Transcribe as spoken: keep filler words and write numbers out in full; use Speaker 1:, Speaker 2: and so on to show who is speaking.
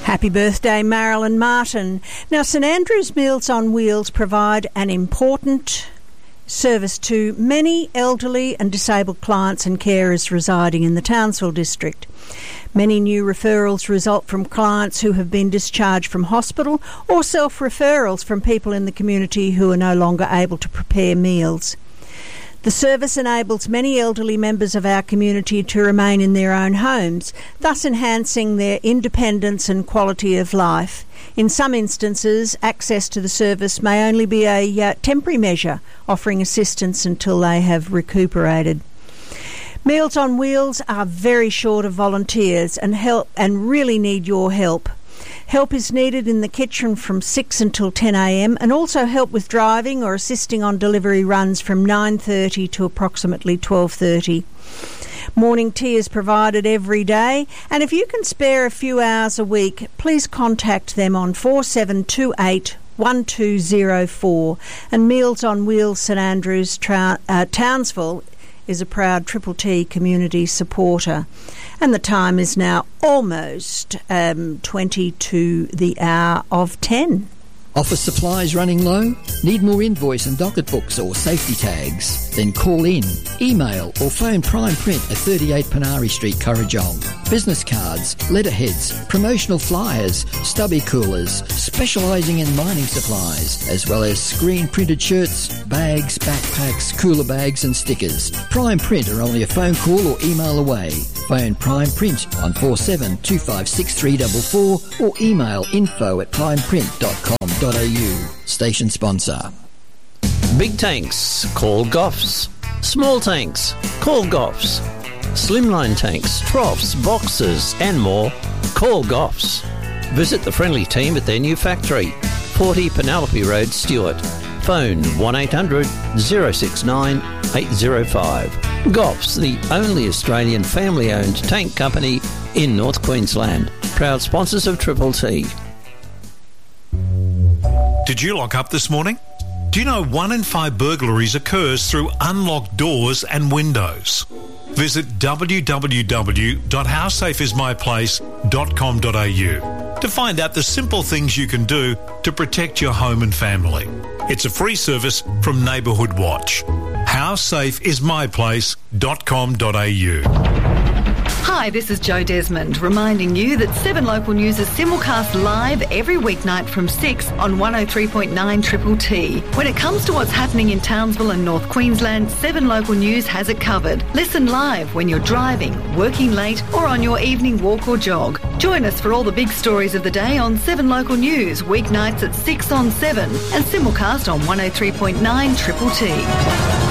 Speaker 1: Happy birthday, Marilyn Martin. Now, St Andrew's Meals on Wheels provide an important service to many elderly and disabled clients and carers residing in the Townsville district. Many new referrals result from clients who have been discharged from hospital or self-referrals from people in the community who are no longer able to prepare meals. The service enables many elderly members of our community to remain in their own homes, thus enhancing their independence and quality of life. In some instances, access to the service may only be a uh, temporary measure, offering assistance until they have recuperated. Meals on Wheels are very short of volunteers and help and really need your help. Help is needed in the kitchen from six until ten a m and also help with driving or assisting on delivery runs from nine thirty to approximately twelve thirty. Morning tea is provided every day, and if you can spare a few hours a week, please contact them on four seven two eight one two zero four. And Meals on Wheels St Andrews Tra- uh, Townsville is a proud Triple T community supporter. And the time is now almost um, twenty to the hour of ten.
Speaker 2: Office supplies running low? Need more invoice and docket books or safety tags? Then call in, email or phone Prime Print at thirty-eight Panari Street, Corrajong. Business cards, letterheads, promotional flyers, stubby coolers, specialising in mining supplies, as well as screen printed shirts, bags, backpacks, cooler bags and stickers. Prime Print are only a phone call or email away. Phone Prime Print on four seven two five six three four four or email info at primeprint dot com dot a u. Station sponsor.
Speaker 3: Big tanks, call Goffs. Small tanks, call Goffs. Slimline tanks, troughs, boxes and more, call Goffs. Visit the friendly team at their new factory, forty Penelope Road, Stewart. Phone one eight hundred oh six nine eight oh five. Goffs, the only Australian family-owned tank company in North Queensland. Proud sponsors of Triple T.
Speaker 4: Did you lock up this morning? Do you know one in five burglaries occurs through unlocked doors and windows? Visit w w w dot how safe is my place dot com dot a u to find out the simple things you can do to protect your home and family. It's a free service from Neighbourhood Watch. how safe is my place dot com dot a u.
Speaker 5: Hi, this is Jo Desmond, reminding you that Seven Local News is simulcast live every weeknight from six on one oh three point nine Triple T. When it comes to what's happening in Townsville and North Queensland, Seven Local News has it covered. Listen live when you're driving, working late or on your evening walk or jog. Join us for all the big stories of the day on Seven Local News, weeknights at six on seven and simulcast on one oh three point nine Triple T.